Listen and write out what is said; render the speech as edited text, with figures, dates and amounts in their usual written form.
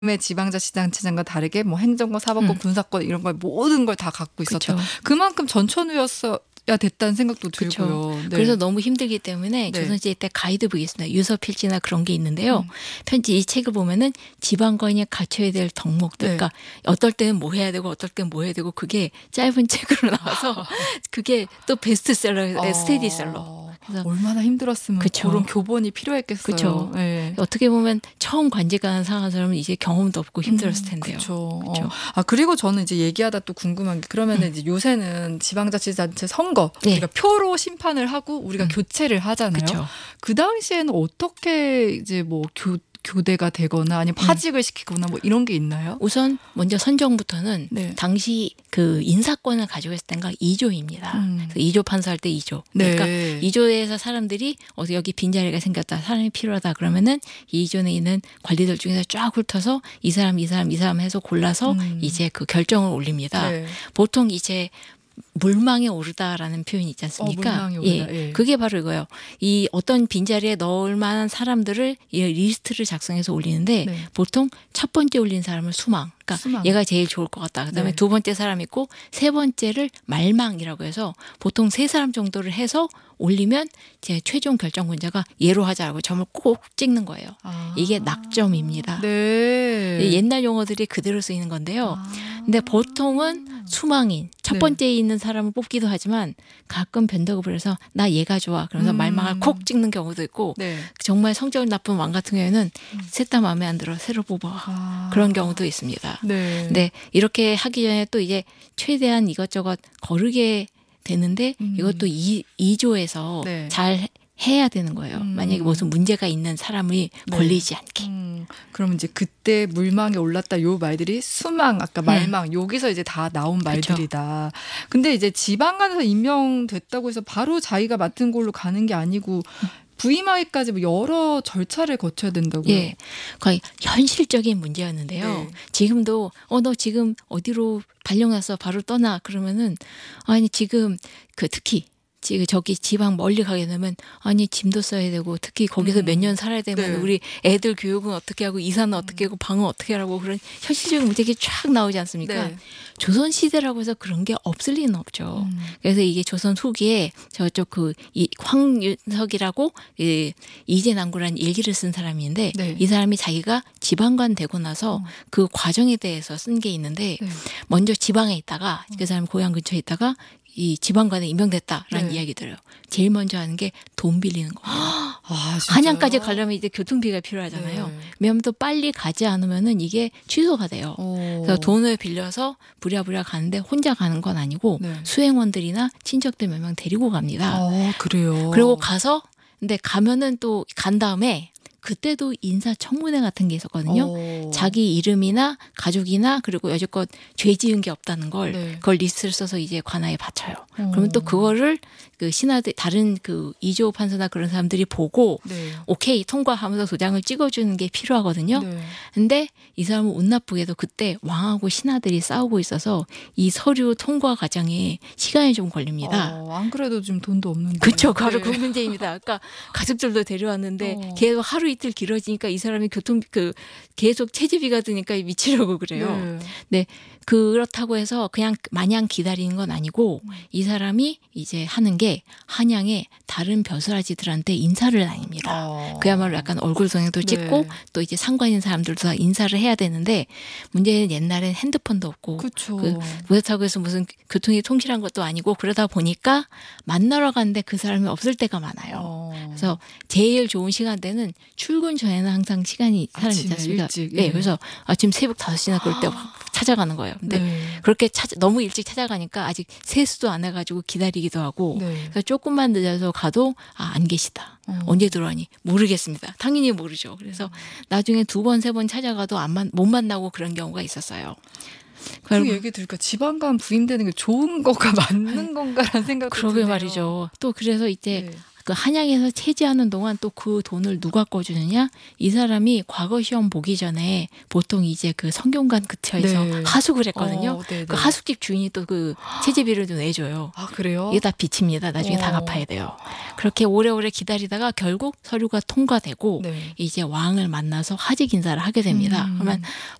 지방자치단체장과 다르게 뭐 행정권, 사법권, 군사권 이런 걸 모든 걸 다 갖고 있었다. 그쵸. 그만큼 전천후였어야 됐다는 생각도 들고요. 네. 그래서 너무 힘들기 때문에 네. 조선시대 때 가이드북이 있습니다. 유서필지나 그런 게 있는데요. 편지 이 책을 보면은 지방관이 갖춰야 될 덕목들. 네. 그러니까 어떨 때는 뭐 해야 되고 어떨 때는 뭐 해야 되고 그게 짧은 책으로 나와서 그게 또 베스트셀러, 스테디셀러. 그래서 얼마나 힘들었으면 그쵸. 그런 교본이 필요했겠어요. 그쵸. 네. 어떻게 보면 처음 관직하는 상한 사람은 이제 경험도 없고 힘들었을 텐데요. 그렇죠. 그쵸. 그리고 저는 이제 얘기하다 또 궁금한 게 그러면은 이제 요새는 지방자치단체 선거 네. 우리가 표로 심판을 하고 우리가 교체를 하잖아요. 그쵸. 그 당시에는 어떻게 이제 뭐 교대가 되거나 아니면 파직을 시키거나 뭐 이런 게 있나요? 우선 먼저 선정부터는 네. 당시 그 인사권을 가지고 있을 때가 2조입니다. 2조 판사할 때 2조. 네. 그러니까 2조에서 사람들이 여기 빈자리가 생겼다. 사람이 필요하다. 그러면은 이 2조에 있는 관리들 중에서 쫙 훑어서 이 사람 해서 골라서 이제 그 결정을 올립니다. 네. 보통 이제 물망에 오르다라는 표현이 있지 않습니까? 물망에 오르다. 예. 그게 바로 이거예요. 이 어떤 빈자리에 넣을 만한 사람들을 이 리스트를 작성해서 올리는데 네. 보통 첫 번째 올린 사람을 수망. 그러니까 수망. 얘가 제일 좋을 것 같다. 그다음에 네. 두 번째 사람 있고 세 번째를 말망이라고 해서 보통 세 사람 정도를 해서 올리면 제 최종 결정권자가 얘로 하자라고 점을 꼭 찍는 거예요. 이게 낙점입니다. 네. 옛날 용어들이 그대로 쓰이는 건데요. 근데 보통은 수망인 첫 번째에 있는 사람을 뽑기도 하지만 가끔 변덕을 해서 나 얘가 좋아. 그러면서 말망을 콕 찍는 경우도 있고 네. 정말 성적이 나쁜 왕 같은 경우에는 셋 다 마음에 안 들어 새로 뽑아. 그런 경우도 있습니다. 네. 근데 이렇게 하기 전에 또 이제 최대한 이것저것 거르게 되는데 이것도 2조에서 네. 잘 해야 되는 거예요. 만약에 무슨 문제가 있는 사람이 걸리지 않게. 그럼 이제 그때 물망에 올랐다 요 말들이 수망, 아까 말망 여기서 이제 다 나온 말들이다. 근데 이제 지방간에서 임명됐다고 해서 바로 자기가 맡은 걸로 가는 게 아니고 부임하기까지 뭐 여러 절차를 거쳐야 된다고요. 예, 거의 현실적인 문제였는데요. 네. 지금도 너 지금 어디로 발령났어? 바로 떠나. 그러면은 아니 지금 특히 지금 저기 지방 멀리 가게 되면 아니 짐도 써야 되고 특히 거기서 몇 년 살아야 되면 네. 우리 애들 교육은 어떻게 하고 이사는 어떻게 하고 방은 어떻게 하라고 그런 현실적인 문제가 쫙 나오지 않습니까? 네. 조선 시대라고 해서 그런 게 없을 리는 없죠. 그래서 이게 조선 후기에 저쪽 이 황윤석이라고 이재남구라는 일기를 쓴 사람인데 네. 이 사람이 자기가 지방관 되고 나서 그 과정에 대해서 쓴 게 있는데 네. 먼저 지방에 있다가 그 사람 고향 근처에 있다가 이 지방관에 임명됐다라는 네. 이야기 들어요. 제일 먼저 하는 게 돈 빌리는 거예요. 진짜요? 한양까지 가려면 이제 교통비가 필요하잖아요. 네. 왜냐하면 또 빨리 가지 않으면은 이게 취소가 돼요. 그래서 돈을 빌려서 부랴부랴 가는데 혼자 가는 건 아니고 네. 수행원들이나 친척들 몇 명 데리고 갑니다. 그래요. 그리고 가서 근데 가면은 또 간 다음에 그때도 인사청문회 같은 게 있었거든요. 자기 이름이나 가족이나 그리고 여지껏 죄 지은 게 없다는 걸 네. 그걸 리스트를 써서 이제 관아에 바쳐요. 그러면 또 그거를 그 신하들 다른 그 2조 판사나 그런 사람들이 보고 네. 오케이 통과하면서 도장을 찍어주는 게 필요하거든요. 네. 근데 이 사람은 운 나쁘게도 그때 왕하고 신하들이 싸우고 있어서 이 서류 통과 과정에 시간이 좀 걸립니다. 안 그래도 좀 돈도 없는데. 그렇죠. 바로 네. 그 문제입니다. 그러니까 가족들도 데려왔는데 계속 하루 이틀 길어지니까 이 사람이 계속 체지비가 드니까 미치려고 그래요. 네. 그렇다고 해서 그냥 마냥 기다리는 건 아니고 이 사람이 이제 하는 게 한양에 다른 벼슬아지들한테 인사를 다닙니다. 그야말로 약간 얼굴 동영도 찍고 네. 또 이제 상관인 사람들도 다 인사를 해야 되는데 문제는 옛날엔 핸드폰도 없고 그렇죠. 그렇다고 해서 무슨 교통이 통실한 것도 아니고 그러다 보니까 만나러 갔는데 그 사람이 없을 때가 많아요. 그래서 제일 좋은 시간대는 출근 전에는 항상 시간이 사람이 있지 않습니까? 일찍, 네, 예. 그래서 아침 새벽 5시나 그럴 때 찾아가는 거예요. 근데 그렇게 너무 일찍 찾아가니까 아직 세수도 안 해가지고 기다리기도 하고 그래서 조금만 늦어서 가도 안 계시다. 언제 들어가니? 모르겠습니다. 당연히 모르죠. 그래서 나중에 2번, 3번 찾아가도 못 만나고 그런 경우가 있었어요. 그 얘기 들으니까 지방간 부임되는 게 좋은 거가 맞는 건가라는 생각도 그러게 드네요. 말이죠. 또 그래서 이제 그 한양에서 체지하는 동안 또 그 돈을 누가 꿔주느냐? 이 사람이 과거 시험 보기 전에 보통 이제 그 성균관 근처에서 네. 하숙을 했거든요. 네네. 그 하숙집 주인이 또 그 체제비를 좀 내줘요. 아, 그래요? 이게 다 빚입니다. 나중에 다 갚아야 돼요. 그렇게 오래오래 기다리다가 결국 서류가 통과되고 네. 이제 왕을 만나서 하직 인사를 하게 됩니다. 그러면